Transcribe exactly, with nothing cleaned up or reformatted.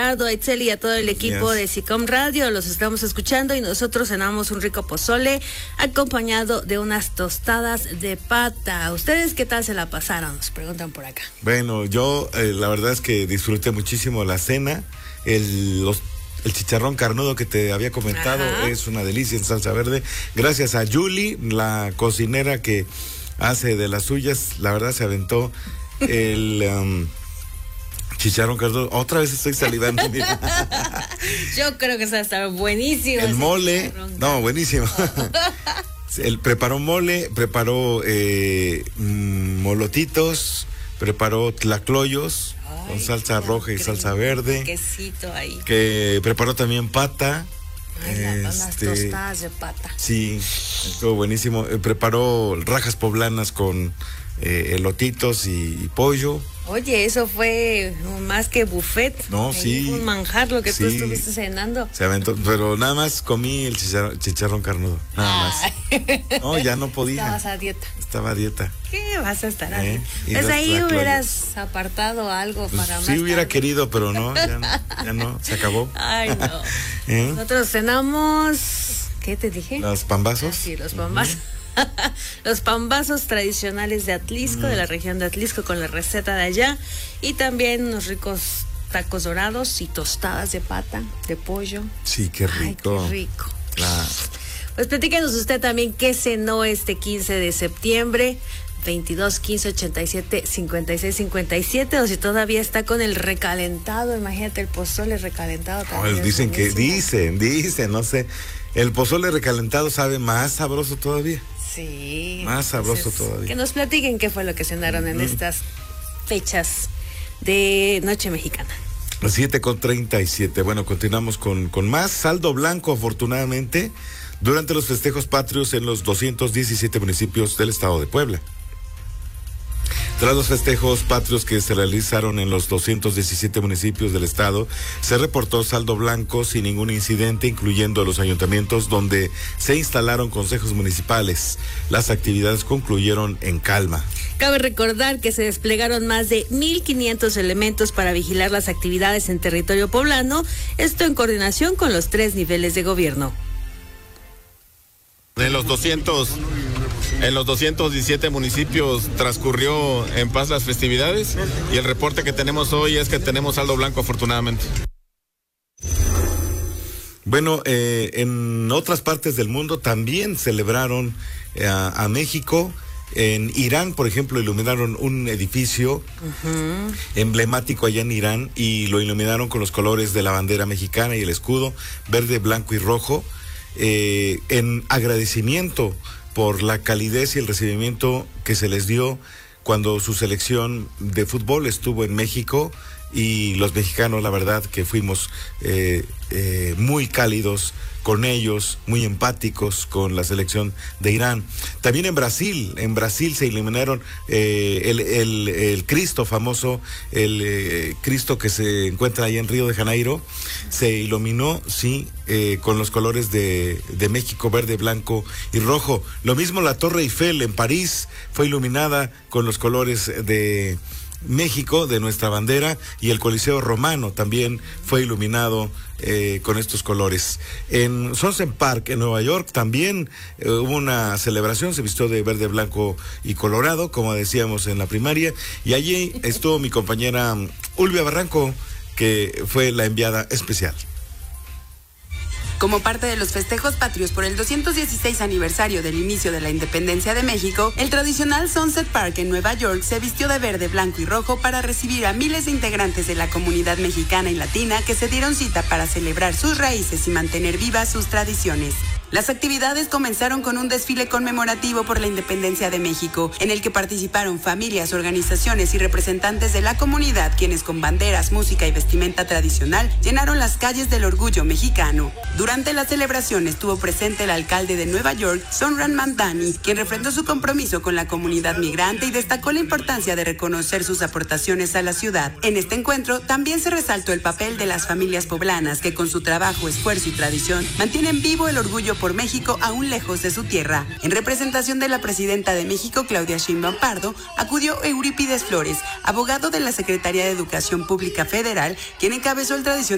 Eduardo, a Itzel y a todo el equipo de SICOM Radio. Los estamos escuchando y nosotros cenamos un rico pozole acompañado de unas tostadas de pata. ¿Ustedes qué tal se la pasaron? Nos preguntan por acá. Bueno, yo eh, la verdad es que disfruté muchísimo la cena. El, los, el chicharrón carnudo que te había comentado Ajá. es una delicia en salsa verde. Gracias a Julie, la cocinera que hace de las suyas. La verdad se aventó el... Um, chicharrón carnudo, otra vez estoy salivando. Yo creo que va a estar buenísimo. El mole, no, buenísimo. Él preparó mole, preparó eh, molotitos, preparó tlacloyos Ay, con salsa roja y salsa verde. Quesito ahí. Que preparó también pata. Ay, este, unas tostadas de pata. Sí, estuvo buenísimo. Eh, preparó rajas poblanas con eh, elotitos y, y pollo. Oye, eso fue más que buffet. No, sí. Fue un manjar lo que sí. tú estuviste cenando. Se aventó, pero nada más comí el chicharrón, chicharrón carnudo. Nada Ay. más. No, ya no podía. Estabas a dieta. Estaba a dieta. ¿Qué vas a estar ¿Eh? así? Pues ahí hubieras apartado algo pues para sí más hubiera tarde. querido, pero no, ya no, ya no, se acabó. Ay, no. ¿Eh? Nosotros cenamos, ¿qué te dije? Los pambazos. Ah, sí, los pambazos. Uh-huh. Los pambazos tradicionales de Atlisco, mm. de la región de Atlisco, con la receta de allá, y también unos ricos tacos dorados y tostadas de pata, de pollo. Sí, qué rico. Ay, qué rico. Claro. Pues platíquenos usted también qué cenó este quince de septiembre, veintidós, quince, ochenta y siete, cincuenta y seis, cincuenta y siete, o si todavía está con el recalentado, imagínate el pozole recalentado también. Oh, dicen que, dicen, dicen, no sé, el pozole recalentado sabe más sabroso todavía. Sí. Más sabroso entonces, todavía. Que nos platiquen qué fue lo que cenaron en mm. estas fechas de Noche Mexicana. siete con treinta y siete. Bueno, continuamos con, con más. Saldo blanco, afortunadamente, durante los festejos patrios en los doscientos diecisiete municipios del estado de Puebla. Tras los festejos patrios que se realizaron en los doscientos diecisiete municipios del estado, se reportó saldo blanco sin ningún incidente, incluyendo los ayuntamientos donde se instalaron consejos municipales. Las actividades concluyeron en calma. Cabe recordar que se desplegaron más de mil quinientos elementos para vigilar las actividades en territorio poblano, esto en coordinación con los tres niveles de gobierno. En los doscientos, en los doscientos diecisiete municipios transcurrió en paz las festividades y el reporte que tenemos hoy es que tenemos saldo blanco afortunadamente. Bueno, eh, en otras partes del mundo también celebraron eh, a, a México. En Irán, por ejemplo, iluminaron un edificio uh-huh. emblemático allá en Irán y lo iluminaron con los colores de la bandera mexicana y el escudo, verde, blanco y rojo. Eh, en agradecimiento por la calidez y el recibimiento que se les dio cuando su selección de fútbol estuvo en México, y los mexicanos, la verdad que fuimos eh, eh, muy cálidos con ellos, muy empáticos con la selección de Irán. También en Brasil, en Brasil se iluminaron eh, el, el, el Cristo famoso, el eh, Cristo que se encuentra ahí en Río de Janeiro, se iluminó, sí, eh, con los colores de, de México, verde, blanco y rojo. Lo mismo la Torre Eiffel en París fue iluminada con los colores de México, de nuestra bandera, y el Coliseo Romano también fue iluminado eh, con estos colores. En Sunset Park, en Nueva York, también eh, hubo una celebración, se vistió de verde, blanco y colorado, como decíamos en la primaria, y allí estuvo mi compañera Ulvia Barranco, que fue la enviada especial. Como parte de los festejos patrios por el doscientos dieciséis aniversario del inicio de la independencia de México, el tradicional Sunset Park en Nueva York se vistió de verde, blanco y rojo para recibir a miles de integrantes de la comunidad mexicana y latina que se dieron cita para celebrar sus raíces y mantener vivas sus tradiciones. Las actividades comenzaron con un desfile conmemorativo por la independencia de México, en el que participaron familias, organizaciones y representantes de la comunidad, quienes con banderas, música y vestimenta tradicional llenaron las calles del orgullo mexicano. Durante la celebración estuvo presente el alcalde de Nueva York, Zohran Mamdani, quien refrendó su compromiso con la comunidad migrante y destacó la importancia de reconocer sus aportaciones a la ciudad. En este encuentro también se resaltó el papel de las familias poblanas, que con su trabajo, esfuerzo y tradición mantienen vivo el orgullo por México aún lejos de su tierra. En representación de la presidenta de México, Claudia Sheinbaum Pardo, acudió Eurípides Flores, abogado de la Secretaría de Educación Pública Federal, quien encabezó el tradicional